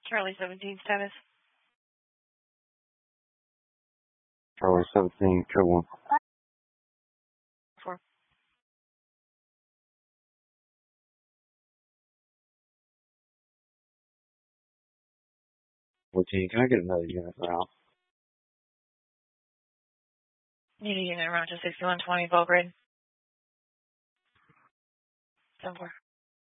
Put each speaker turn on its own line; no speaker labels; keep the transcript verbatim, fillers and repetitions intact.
Charlie seventeen status.
Charlie seventeen, code one.
Four.
fourteen, can I get another unit route?
Need a unit around to sixty-one twenty Belgrade. seven four.